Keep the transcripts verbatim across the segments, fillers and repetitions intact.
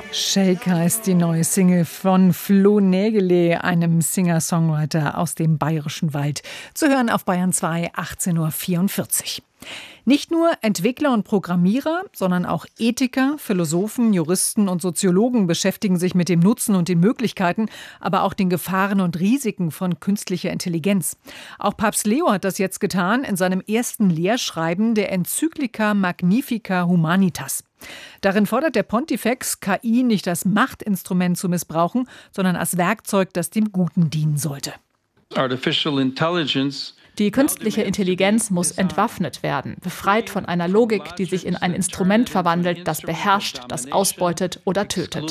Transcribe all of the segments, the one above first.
Shake heißt die neue Single von Flo Nägele, einem Singer-Songwriter aus dem Bayerischen Wald. Zu hören auf Bayern zwei, achtzehn Uhr vierundvierzig. Nicht nur Entwickler und Programmierer, sondern auch Ethiker, Philosophen, Juristen und Soziologen beschäftigen sich mit dem Nutzen und den Möglichkeiten, aber auch den Gefahren und Risiken von künstlicher Intelligenz. Auch Papst Leo hat das jetzt getan in seinem ersten Lehrschreiben der Enzyklika Magnifica Humanitas. Darin fordert der Pontifex, K I nicht als Machtinstrument zu missbrauchen, sondern als Werkzeug, das dem Guten dienen sollte. Artificial Intelligence Die künstliche Intelligenz muss entwaffnet werden, befreit von einer Logik, die sich in ein Instrument verwandelt, das beherrscht, das ausbeutet oder tötet.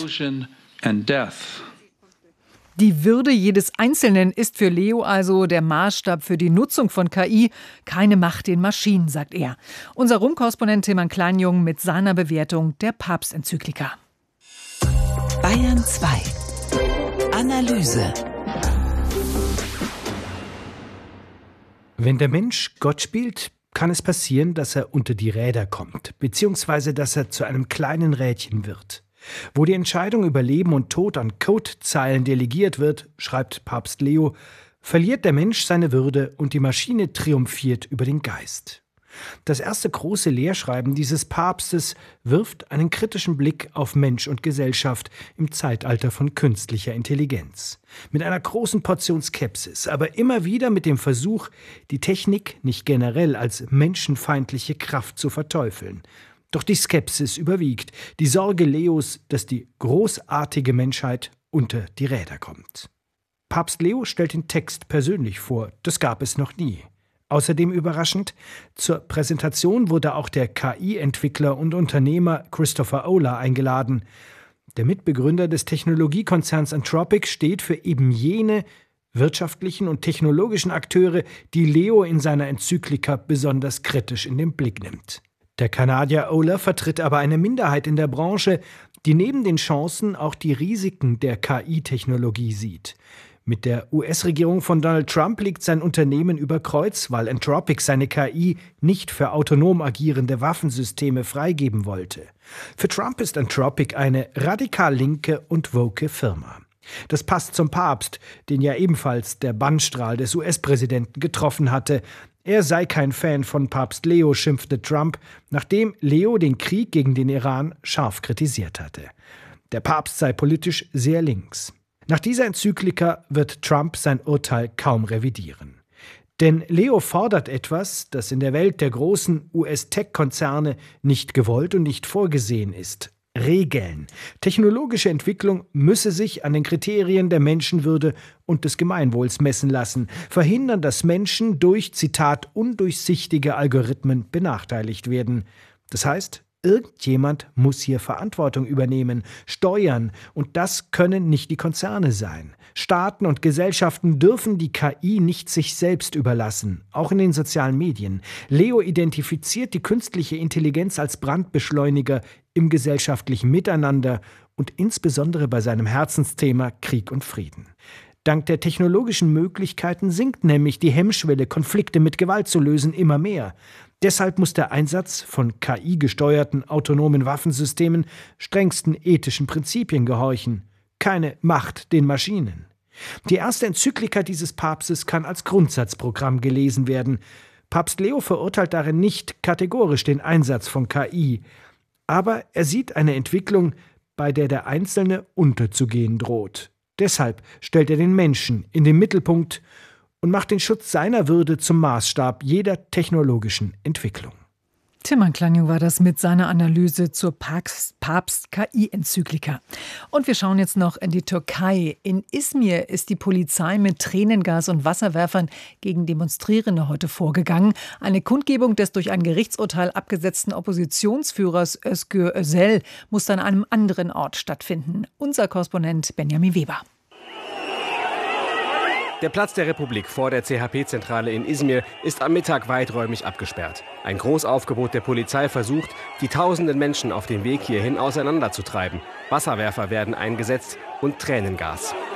Die Würde jedes Einzelnen ist für Leo also der Maßstab für die Nutzung von K I. Keine Macht den Maschinen, sagt er. Unser Rom-Korrespondent Tilman Kleinjung mit seiner Bewertung der Papstenzyklika. Bayern zwei. Analyse. Wenn der Mensch Gott spielt, kann es passieren, dass er unter die Räder kommt, beziehungsweise dass er zu einem kleinen Rädchen wird. Wo die Entscheidung über Leben und Tod an Codezeilen delegiert wird, schreibt Papst Leo, verliert der Mensch seine Würde und die Maschine triumphiert über den Geist. Das erste große Lehrschreiben dieses Papstes wirft einen kritischen Blick auf Mensch und Gesellschaft im Zeitalter von künstlicher Intelligenz. Mit einer großen Portion Skepsis, aber immer wieder mit dem Versuch, die Technik nicht generell als menschenfeindliche Kraft zu verteufeln. Doch die Skepsis überwiegt, die Sorge Leos, dass die großartige Menschheit unter die Räder kommt. Papst Leo stellt den Text persönlich vor, das gab es noch nie. Außerdem überraschend, zur Präsentation wurde auch der K I-Entwickler und Unternehmer Christopher Olah eingeladen. Der Mitbegründer des Technologiekonzerns Anthropic steht für eben jene wirtschaftlichen und technologischen Akteure, die Leo in seiner Enzyklika besonders kritisch in den Blick nimmt. Der Kanadier Olah vertritt aber eine Minderheit in der Branche, die neben den Chancen auch die Risiken der K I-Technologie sieht. Mit der U S-Regierung von Donald Trump liegt sein Unternehmen über Kreuz, weil Anthropic seine K I nicht für autonom agierende Waffensysteme freigeben wollte. Für Trump ist Anthropic eine radikal linke und woke Firma. Das passt zum Papst, den ja ebenfalls der Bannstrahl des U S-Präsidenten getroffen hatte. Er sei kein Fan von Papst Leo, schimpfte Trump, nachdem Leo den Krieg gegen den Iran scharf kritisiert hatte. Der Papst sei politisch sehr links. Nach dieser Enzyklika wird Trump sein Urteil kaum revidieren. Denn Leo fordert etwas, das in der Welt der großen U S-Tech-Konzerne nicht gewollt und nicht vorgesehen ist. Regeln. Technologische Entwicklung müsse sich an den Kriterien der Menschenwürde und des Gemeinwohls messen lassen, verhindern, dass Menschen durch, Zitat, undurchsichtige Algorithmen benachteiligt werden. Das heißt, irgendjemand muss hier Verantwortung übernehmen, steuern, und das können nicht die Konzerne sein. Staaten und Gesellschaften dürfen die K I nicht sich selbst überlassen, auch in den sozialen Medien. Leo identifiziert die künstliche Intelligenz als Brandbeschleuniger im gesellschaftlichen Miteinander und insbesondere bei seinem Herzensthema Krieg und Frieden. Dank der technologischen Möglichkeiten sinkt nämlich die Hemmschwelle, Konflikte mit Gewalt zu lösen, immer mehr. Deshalb muss der Einsatz von K I-gesteuerten autonomen Waffensystemen strengsten ethischen Prinzipien gehorchen. Keine Macht den Maschinen. Die erste Enzyklika dieses Papstes kann als Grundsatzprogramm gelesen werden. Papst Leo verurteilt darin nicht kategorisch den Einsatz von K I, aber er sieht eine Entwicklung, bei der der Einzelne unterzugehen droht. Deshalb stellt er den Menschen in den Mittelpunkt und macht den Schutz seiner Würde zum Maßstab jeder technologischen Entwicklung. Tilman Kleinjung war das mit seiner Analyse zur Papst-K I-Enzyklika. Und wir schauen jetzt noch in die Türkei. In Izmir ist die Polizei mit Tränengas und Wasserwerfern gegen Demonstrierende heute vorgegangen. Eine Kundgebung des durch ein Gerichtsurteil abgesetzten Oppositionsführers Özgür Özel musste an einem anderen Ort stattfinden. Unser Korrespondent Benjamin Weber. Der Platz der Republik vor der C H P-Zentrale in Izmir ist am Mittag weiträumig abgesperrt. Ein Großaufgebot der Polizei versucht, die tausenden Menschen auf dem Weg hierhin auseinanderzutreiben. Wasserwerfer werden eingesetzt und Tränengas.